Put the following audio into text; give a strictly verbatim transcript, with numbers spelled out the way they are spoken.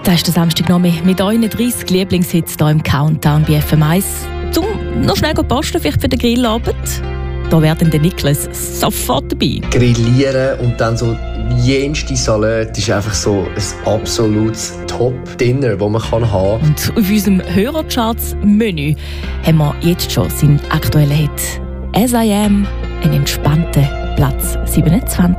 Das ist der Samstagnachmittag mit euren dreißig Lieblingshits hier im Countdown bei F M eins. Zum noch schnell posten, vielleicht für den Grillabend. Da wäre dann der Niklas sofort dabei. Grillieren und dann so jenste Salat ist einfach so ein absolutes Top-Dinner, das man haben kann. Und auf unserem Hörercharts-Menü haben wir jetzt schon seinen aktuellen Hit «As I Am», einen entspannten Platz siebenundzwanzig.